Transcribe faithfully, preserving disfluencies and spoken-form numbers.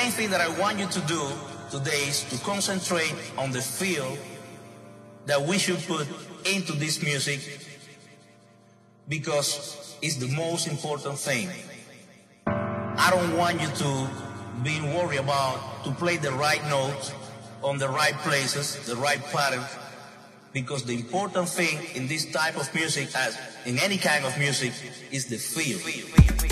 main thing that I want you to do today is to concentrate on the feel that we should put into this music, because it's the most important thing. I don't want you to be worried about to play the right notes on the right places, the right pattern, because the important thing in this type of music, as in any kind of music, is the feel.